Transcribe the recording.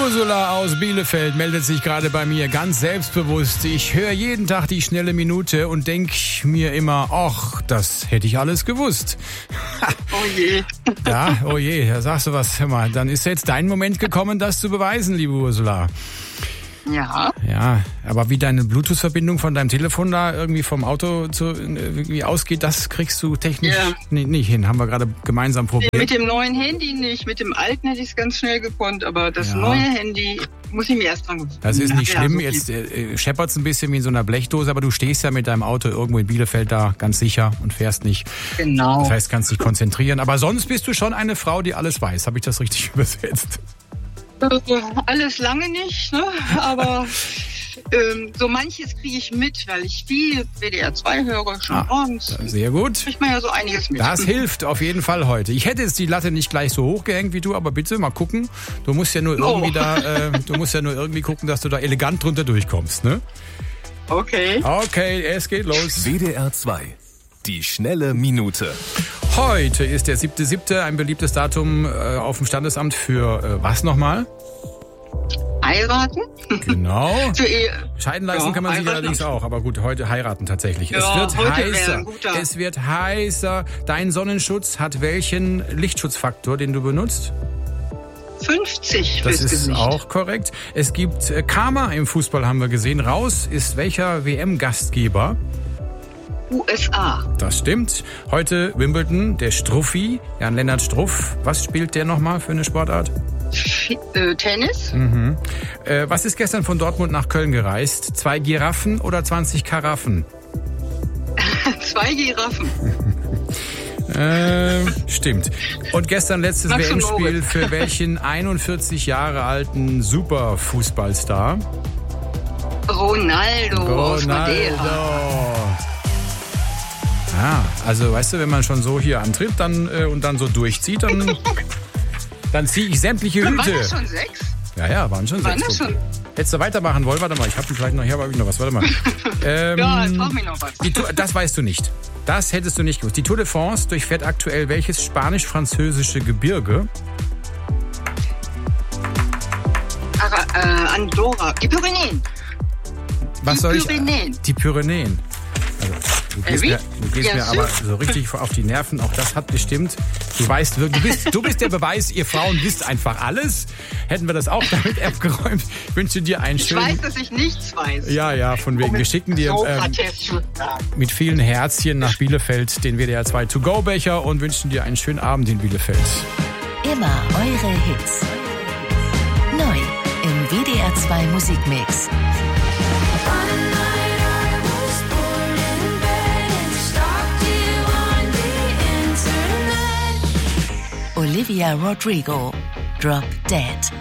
Ursula aus Bielefeld meldet sich gerade bei mir ganz selbstbewusst. Ich höre jeden Tag die schnelle Minute und denke mir immer, ach, das hätte ich alles gewusst. Oh je. Ja, oh je, da sagst du was. Hör mal, dann ist jetzt dein Moment gekommen, das zu beweisen, liebe Ursula. Ja. Ja, aber wie deine Bluetooth-Verbindung von deinem Telefon da irgendwie vom Auto irgendwie ausgeht, das kriegst du technisch nicht hin. Haben wir gerade gemeinsam probiert. Mit dem neuen Handy nicht. Mit dem alten hätte ich es ganz schnell gekonnt, aber das neue Handy muss ich mir erst dran gewöhnen. Das ist nicht schlimm. So jetzt scheppert's ein bisschen wie in so einer Blechdose, aber du stehst ja mit deinem Auto irgendwo in Bielefeld da ganz sicher und fährst nicht. Genau. Das heißt, kannst dich konzentrieren. Aber sonst bist du schon eine Frau, die alles weiß. Habe ich das richtig übersetzt? Alles lange nicht, ne? Aber so manches kriege ich mit, weil ich viel WDR 2 höre, schon abends. Sehr gut. Kriegt man ja so einiges mit. Das hilft auf jeden Fall heute. Ich hätte jetzt die Latte nicht gleich so hoch gehängt wie du, aber bitte mal gucken. Du musst ja nur irgendwie gucken, dass du da elegant drunter durchkommst, ne? Okay. Okay, es geht los. WDR 2. Die schnelle Minute. Heute ist der 7.7., ein beliebtes Datum auf dem Standesamt für was nochmal? Heiraten? Genau. Für Ehe. Scheiden lassen kann man sich allerdings auch, aber gut, heute heiraten tatsächlich. Ja, es wird heute heißer. Dein Sonnenschutz hat welchen Lichtschutzfaktor, den du benutzt? 50 Das fürs ist Gesicht. auch korrekt. Es gibt Karma im Fußball, haben wir gesehen. Raus ist welcher WM-Gastgeber? USA. Das stimmt. Heute Wimbledon, der Struffi, Jan-Lennart Struff. Was spielt der nochmal für eine Sportart? Tennis? Was ist gestern von Dortmund nach Köln gereist? 2 Giraffen oder 20 Karaffen? 2 Giraffen. Stimmt. Und gestern letztes Max und WM-Spiel Moritz. für welchen 41 Jahre alten Superfußballstar? Ronaldo. Aus Madeira. Ja, also weißt du, wenn man schon so hier antritt dann und dann so durchzieht, dann ziehe ich sämtliche Hüte. Waren das schon 6? Ja, waren schon 6. Waren das schon? Hättest du weitermachen wollen? Warte mal, ich habe vielleicht noch hier, aber hab ich noch was. Warte mal. Ja, jetzt brauch ich noch was. Das weißt du nicht. Das hättest du nicht gewusst. Die Tour de France durchfährt aktuell welches spanisch-französische Gebirge? Andorra. Die Pyrenäen. Was soll ich? Pyrenäen. Die Pyrenäen. Also, du gehst mir aber so richtig auf die Nerven. Auch das hat bestimmt. Du bist der Beweis, ihr Frauen wisst einfach alles. Hätten wir das auch damit abgeräumt. Ich wünsche dir einen schönen... Ich weiß, dass ich nichts weiß. Ja, von wegen. Wir schicken dir mit vielen Herzchen nach Bielefeld den WDR 2 To-Go-Becher und wünschen dir einen schönen Abend in Bielefeld. Immer eure Hits. Neu im WDR 2 Musikmix. Olivia Rodrigo, Drop Dead.